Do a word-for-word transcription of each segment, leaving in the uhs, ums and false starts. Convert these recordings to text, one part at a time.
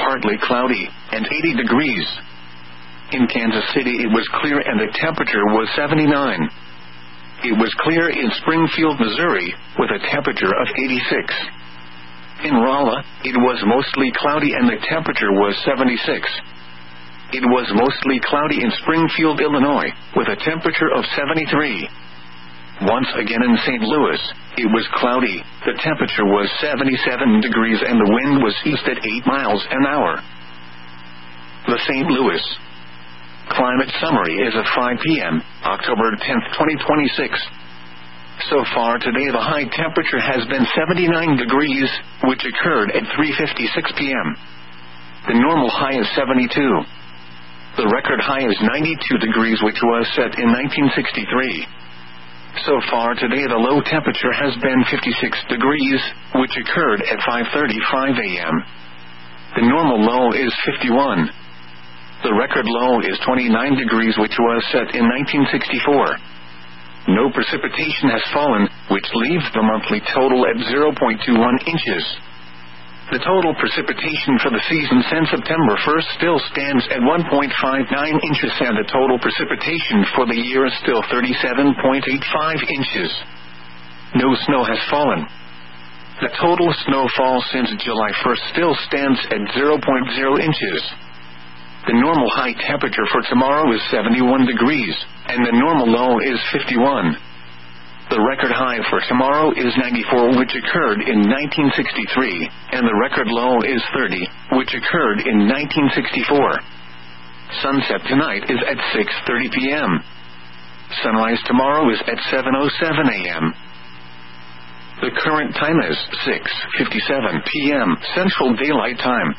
partly cloudy, and eighty degrees. In Kansas City it was clear and the temperature was seventy-nine. It was clear in Springfield, Missouri, with a temperature of eighty-six. In Rolla, it was mostly cloudy and the temperature was seventy-six. It was mostly cloudy in Springfield, Illinois, with a temperature of seventy-three. Once again in Saint Louis, it was cloudy, the temperature was seventy-seven degrees and the wind was east at eight miles an hour. The Saint Louis Climate Summary is at five p.m., October tenth, twenty twenty-six. So far today the high temperature has been seventy-nine degrees, which occurred at three fifty-six p.m. The normal high is seventy-two. The record high is ninety-two degrees, which was set in nineteen sixty-three. So far today the low temperature has been fifty-six degrees, which occurred at five thirty-five a.m. The normal low is fifty-one. The record low is twenty-nine degrees, which was set in nineteen sixty-four. No precipitation has fallen, which leaves the monthly total at zero point two one inches. The total precipitation for the season since September first still stands at one point five nine inches, and the total precipitation for the year is still thirty-seven point eight five inches. No snow has fallen. The total snowfall since July first still stands at zero point zero inches. The normal high temperature for tomorrow is seventy-one degrees, and the normal low is fifty-one. The record high for tomorrow is ninety-four, which occurred in nineteen sixty-three, and the record low is thirty, which occurred in nineteen sixty-four. Sunset tonight is at six thirty p.m. Sunrise tomorrow is at seven oh seven a.m. The current time is six fifty-seven p.m. Central Daylight Time.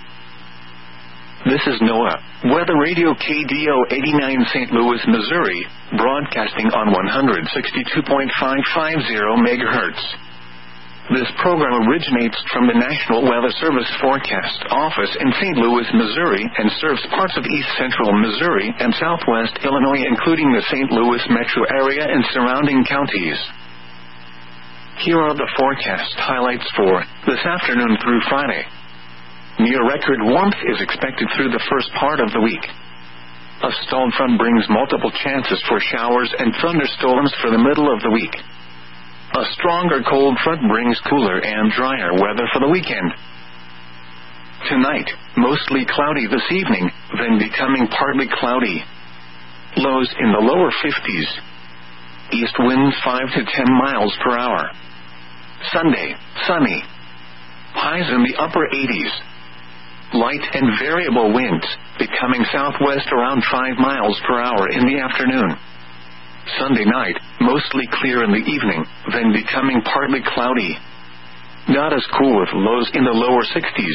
This is NOAA Weather Radio K D O eighty-nine Saint Louis, Missouri, broadcasting on one sixty-two point five five zero megahertz. This program originates from the National Weather Service Forecast Office in Saint Louis, Missouri, and serves parts of east central Missouri and southwest Illinois, including the Saint Louis metro area and surrounding counties. Here are the forecast highlights for this afternoon through Friday. Near-record warmth is expected through the first part of the week. A stalled front brings multiple chances for showers and thunderstorms for the middle of the week. A stronger cold front brings cooler and drier weather for the weekend. Tonight, mostly cloudy this evening, then becoming partly cloudy. Lows in the lower fifties. East winds five to ten miles per hour. Sunday, sunny. Highs in the upper eighties. Light and variable winds, becoming southwest around five miles per hour in the afternoon. Sunday night, mostly clear in the evening, then becoming partly cloudy. Not as cool with lows in the lower sixties.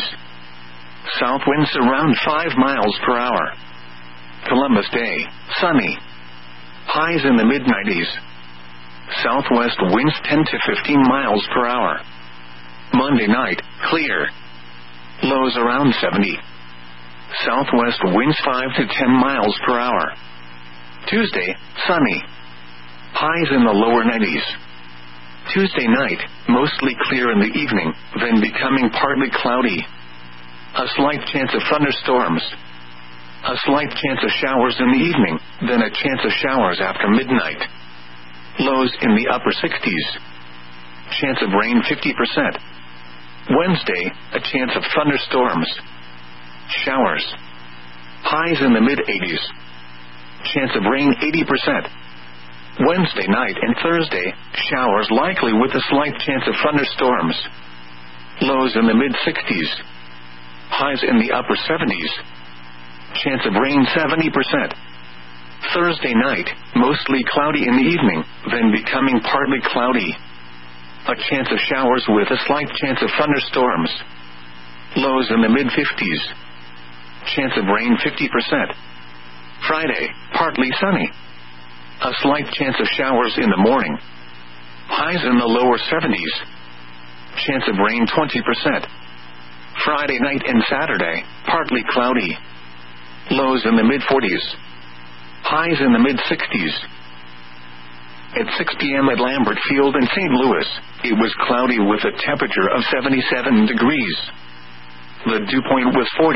South winds around five miles per hour. Columbus Day, sunny. Highs in the mid nineties. Southwest winds ten to fifteen miles per hour. Monday night, clear. Lows around seventy. Southwest winds five to ten miles per hour. Tuesday, sunny. Highs in the lower nineties. Tuesday night, mostly clear in the evening, then becoming partly cloudy. A slight chance of thunderstorms. A slight chance of showers in the evening, then a chance of showers after midnight. Lows in the upper sixties. Chance of rain fifty percent. Wednesday, a chance of thunderstorms. Showers. Highs in the mid-eighties. Chance of rain eighty percent. Wednesday night and Thursday, showers likely with a slight chance of thunderstorms. Lows in the mid-sixties. Highs in the upper seventies. Chance of rain seventy percent. Thursday night, mostly cloudy in the evening, then becoming partly cloudy. A chance of showers with a slight chance of thunderstorms. Lows in the mid-fifties. Chance of rain fifty percent. Friday, partly sunny. A slight chance of showers in the morning. Highs in the lower seventies. Chance of rain twenty percent. Friday night and Saturday, partly cloudy. Lows in the mid-forties. Highs in the mid-sixties. At six p.m. at Lambert Field in Saint Louis, it was cloudy with a temperature of seventy-seven degrees. The dew point was forty.